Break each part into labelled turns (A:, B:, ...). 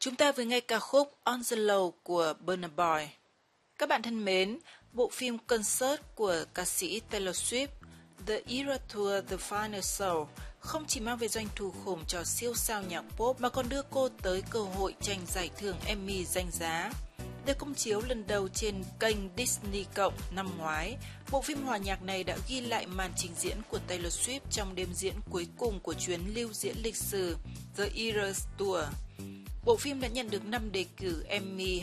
A: Chúng ta vừa nghe ca khúc On the Low của Burna Boy. Các bạn thân mến, bộ phim concert của ca sĩ Taylor Swift The Eras Tour The Final Show không chỉ mang về doanh thu khủng cho siêu sao nhạc pop mà còn đưa cô tới cơ hội tranh giải thưởng Emmy danh giá. Được công chiếu lần đầu trên kênh Disney Cộng năm ngoái, bộ phim hòa nhạc này đã ghi lại màn trình diễn của Taylor Swift trong đêm diễn cuối cùng của chuyến lưu diễn lịch sử The Eras Tour. Bộ phim đã nhận được 5 đề cử Emmy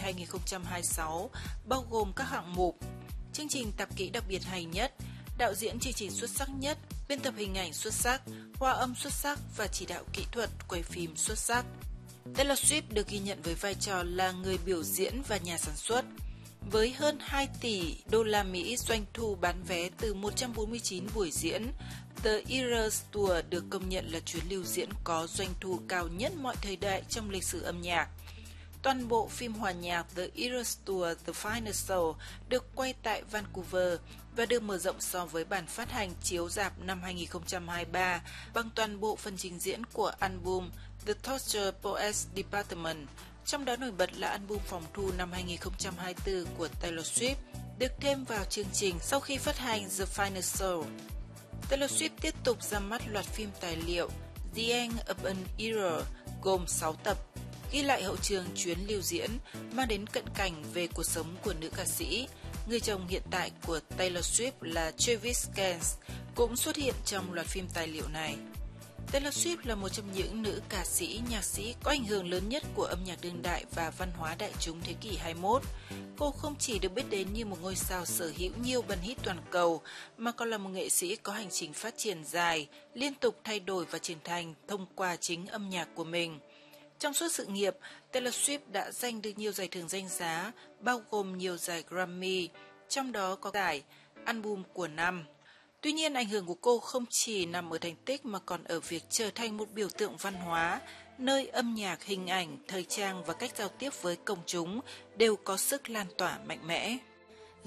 A: 2026, bao gồm các hạng mục chương trình tạp kỹ đặc biệt hay nhất, đạo diễn chương trình xuất sắc nhất, biên tập hình ảnh xuất sắc, hòa âm xuất sắc và chỉ đạo kỹ thuật quay phim xuất sắc. Taylor Swift được ghi nhận với vai trò là người biểu diễn và nhà sản xuất. Với hơn 2 tỷ đô la Mỹ doanh thu bán vé từ 149 buổi diễn, The Eras Tour được công nhận là chuyến lưu diễn có doanh thu cao nhất mọi thời đại trong lịch sử âm nhạc. Toàn bộ phim hòa nhạc The Eras Tour The Final Show được quay tại Vancouver và được mở rộng so với bản phát hành chiếu rạp năm 2023 bằng toàn bộ phần trình diễn của album The Torture Poets Department, trong đó nổi bật là album phòng thu năm 2024 của Taylor Swift, được thêm vào chương trình sau khi phát hành The Final Show. Taylor Swift tiếp tục ra mắt loạt phim tài liệu The End of an Era gồm 6 tập, ghi lại hậu trường chuyến lưu diễn, mang đến cận cảnh về cuộc sống của nữ ca sĩ. Người chồng hiện tại của Taylor Swift là Travis Kelce cũng xuất hiện trong loạt phim tài liệu này. Taylor Swift là một trong những nữ ca sĩ, nhạc sĩ có ảnh hưởng lớn nhất của âm nhạc đương đại và văn hóa đại chúng thế kỷ 21. Cô không chỉ được biết đến như một ngôi sao sở hữu nhiều bản hit toàn cầu, mà còn là một nghệ sĩ có hành trình phát triển dài, liên tục thay đổi và trưởng thành thông qua chính âm nhạc của mình. Trong suốt sự nghiệp, Taylor Swift đã giành được nhiều giải thưởng danh giá, bao gồm nhiều giải Grammy, trong đó có giải Album của năm. Tuy nhiên, ảnh hưởng của cô không chỉ nằm ở thành tích mà còn ở việc trở thành một biểu tượng văn hóa, nơi âm nhạc, hình ảnh, thời trang và cách giao tiếp với công chúng đều có sức lan tỏa mạnh mẽ.